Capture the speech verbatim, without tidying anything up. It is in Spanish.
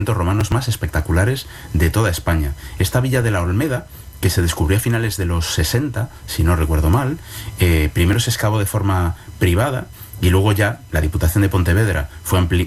romanos más espectaculares de toda España. Esta villa de la Olmeda, que se descubrió a finales de los sesenta, si no recuerdo mal, eh, primero se excavó de forma privada y luego ya la Diputación de Pontevedra fue